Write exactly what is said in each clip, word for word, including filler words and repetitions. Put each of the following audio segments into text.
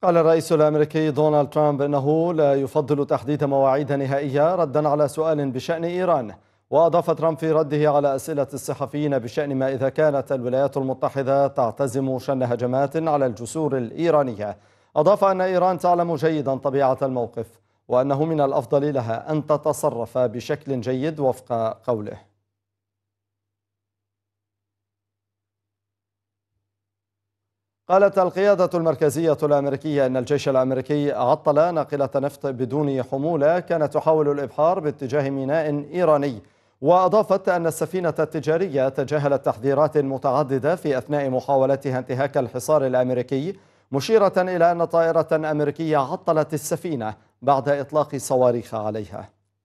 قال الرئيس الأمريكي دونالد ترامب إنه لا يفضل تحديد مواعيد نهائية ردا على سؤال بشأن إيران. وأضاف ترامب في رده على أسئلة الصحفيين بشأن ما إذا كانت الولايات المتحدة تعتزم شن هجمات على الجسور الإيرانية، أضاف أن إيران تعلم جيدا طبيعة الموقف وأنه من الأفضل لها أن تتصرف بشكل جيد وفق قوله. قالت القيادة المركزية الأمريكية أن الجيش الأمريكي عطل ناقلة نفط بدون حمولة كانت تحاول الإبحار باتجاه ميناء إيراني. وأضافت أن السفينة التجارية تجاهلت تحذيرات متعددة في أثناء محاولتها انتهاك الحصار الأمريكي، مشيرة إلى أن طائرة أمريكية عطلت السفينة بعد إطلاق صواريخ عليها.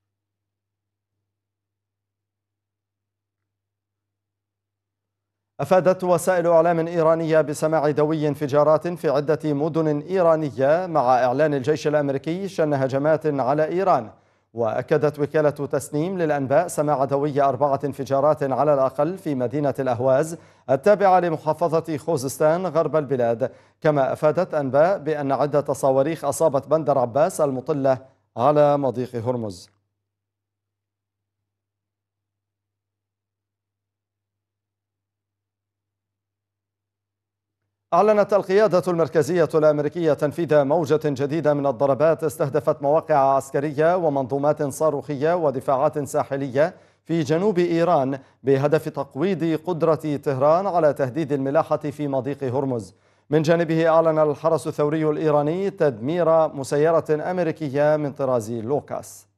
أفادت وسائل إعلام إيرانية بسماع دوي انفجارات في عدة مدن إيرانية مع إعلان الجيش الأمريكي شن هجمات على إيران. وأكدت وكالة تسنيم للأنباء سماع دوي أربعة انفجارات على الأقل في مدينة الأهواز التابعة لمحافظة خوزستان غرب البلاد. كما أفادت أنباء بأن عدة صواريخ أصابت بندر عباس المطلة على مضيق هرمز. أعلنت القيادة المركزية الأمريكية تنفيذ موجة جديدة من الضربات استهدفت مواقع عسكرية ومنظومات صاروخية ودفاعات ساحلية في جنوب إيران بهدف تقويض قدرة طهران على تهديد الملاحة في مضيق هرمز. من جانبه أعلن الحرس الثوري الإيراني تدمير مسيرة أمريكية من طراز لوكاس.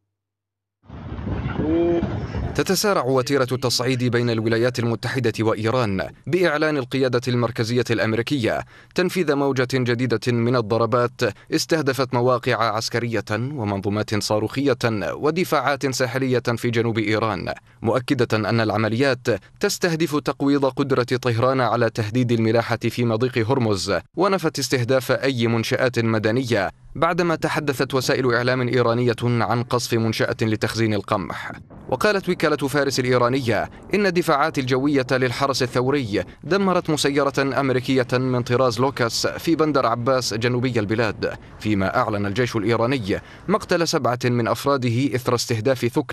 تتسارع وتيرة التصعيد بين الولايات المتحدة وإيران بإعلان القيادة المركزية الأمريكية تنفيذ موجة جديدة من الضربات استهدفت مواقع عسكرية ومنظومات صاروخية ودفاعات ساحلية في جنوب إيران، مؤكدة أن العمليات تستهدف تقويض قدرة طهران على تهديد الملاحة في مضيق هرمز، ونفت استهداف أي منشآت مدنية بعدما تحدثت وسائل إعلام إيرانية عن قصف منشأة لتخزين القمح. وقالت وكالة فارس الإيرانية إن الدفاعات الجوية للحرس الثوري دمرت مسيرة أمريكية من طراز لوكاس في بندر عباس جنوبي البلاد، فيما أعلن الجيش الإيراني مقتل سبعة من أفراده إثر استهداف ثقل